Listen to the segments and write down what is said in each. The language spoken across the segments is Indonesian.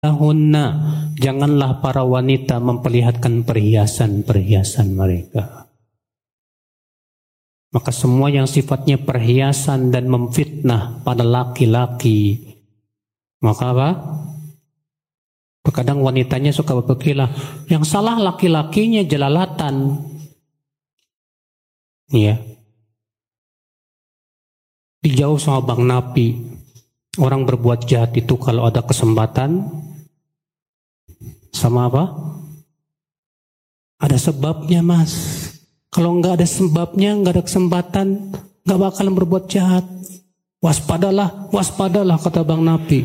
Hunna, janganlah para wanita memperlihatkan perhiasan-perhiasan mereka. Maka semua yang sifatnya perhiasan dan memfitnah pada laki-laki, maka apa? Terkadang wanitanya suka berpikir, yang salah laki-lakinya jelalatan. Ya. Dijauh sama Bang Napi. Orang berbuat jahat itu kalau ada kesempatan sama apa? Ada sebabnya, Mas. Kalau nggak ada sebabnya, nggak ada kesempatan, nggak bakalan berbuat jahat. Waspadalah, waspadalah, kata Bang Napi.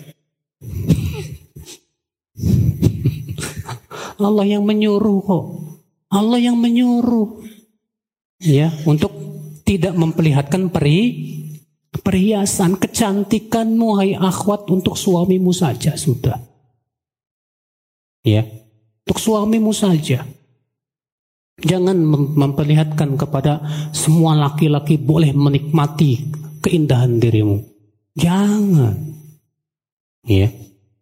Allah yang menyuruh kok. Allah yang menyuruh. Ya, untuk tidak memperlihatkan perhiasan, kecantikanmu, hai akhwat, untuk suamimu saja sudah. Ya, untuk suamimu saja. Jangan memperlihatkan kepada semua laki-laki boleh menikmati keindahan dirimu. Jangan. Ya.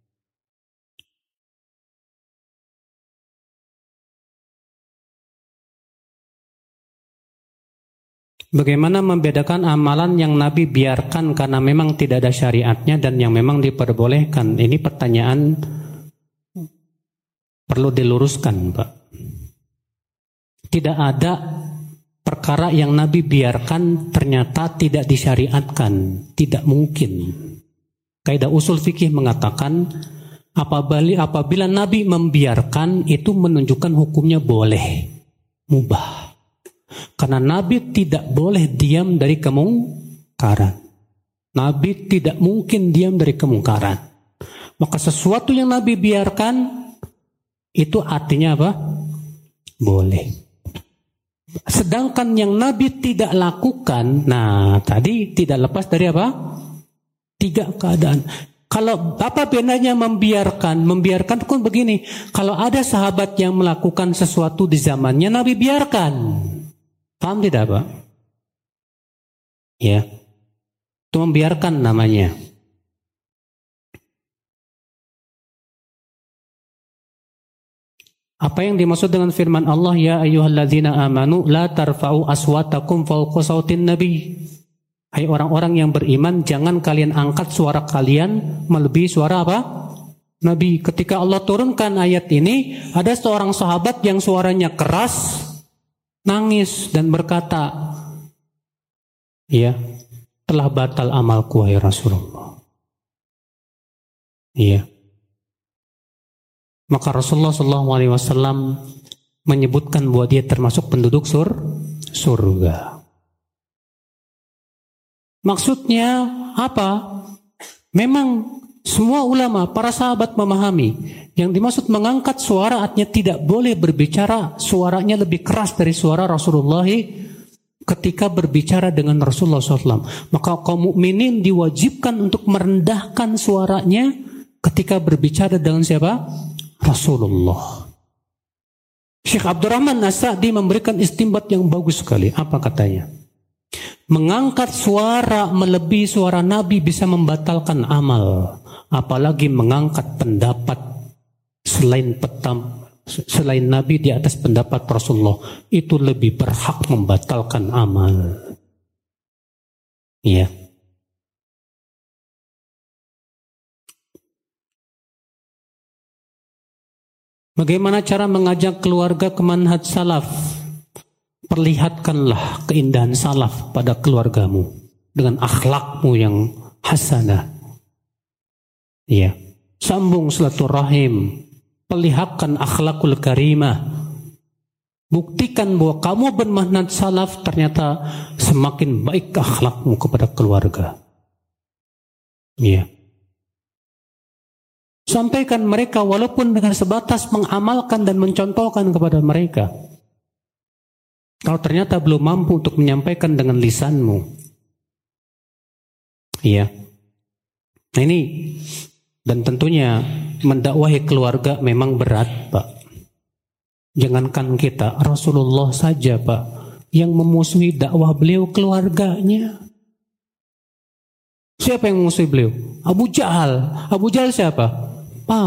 Bagaimana membedakan amalan yang Nabi biarkan karena memang tidak ada syariatnya dan yang memang diperbolehkan? Ini pertanyaan perlu diluruskan, Pak. Tidak ada perkara yang Nabi biarkan ternyata tidak disyariatkan. Tidak mungkin. Kaidah usul fikih mengatakan apabila Nabi membiarkan itu menunjukkan hukumnya boleh, mubah. Karena Nabi tidak boleh diam dari kemungkaran. Nabi tidak mungkin diam dari kemungkaran. Maka sesuatu yang Nabi biarkan itu artinya apa? Boleh. Sedangkan yang Nabi tidak lakukan, nah tadi tidak lepas dari apa? 3 keadaan. Kalau apa bedanya membiarkan? Membiarkan pun begini. Kalau ada sahabat yang melakukan sesuatu di zamannya, Nabi biarkan. Paham tidak, Pak? Ya. Itu membiarkan namanya. Apa yang dimaksud dengan firman Allah, ya ayyuhalladzina amanu la tarfa'u aswatakum fawqa sautin nabi. Hai orang-orang yang beriman, jangan kalian angkat suara kalian melebihi suara apa? Nabi. Ketika Allah turunkan ayat ini, ada seorang sahabat yang suaranya keras, nangis dan berkata, ya, telah batal amalku wahai Rasulullah. Iya. Maka Rasulullah SAW menyebutkan bahwa dia termasuk penduduk surga. Maksudnya apa? Memang semua ulama, para sahabat memahami yang dimaksud mengangkat suara artinya tidak boleh berbicara suaranya lebih keras dari suara Rasulullah ketika berbicara dengan Rasulullah SAW. Maka kaum mukminin diwajibkan untuk merendahkan suaranya ketika berbicara dengan siapa? Rasulullah. Syekh Abdurrahman As-Sa'di memberikan istimbat yang bagus sekali. Apa katanya? Mengangkat suara melebihi suara Nabi bisa membatalkan amal. Apalagi mengangkat pendapat selain Nabi di atas pendapat Rasulullah, itu lebih berhak membatalkan amal. Iya. Bagaimana cara mengajak keluarga ke manhaj salaf? Perlihatkanlah keindahan salaf pada keluargamu dengan akhlakmu yang hasanah. Iya. Sambung silaturahim. Perlihatkan akhlakul karimah. Buktikan bahwa kamu bermanhaj salaf, ternyata semakin baik akhlakmu kepada keluarga. Iya. Sampaikan mereka walaupun dengan sebatas mengamalkan dan mencontohkan kepada mereka. Kalau ternyata belum mampu untuk menyampaikan dengan lisanmu. Iya. Nah ini, dan tentunya mendakwahi keluarga memang berat, Pak. Jangankan kita, Rasulullah saja, Pak, yang memusuhi dakwah beliau keluarganya. Siapa yang memusuhi beliau? Abu Jahal. Abu Jahal siapa?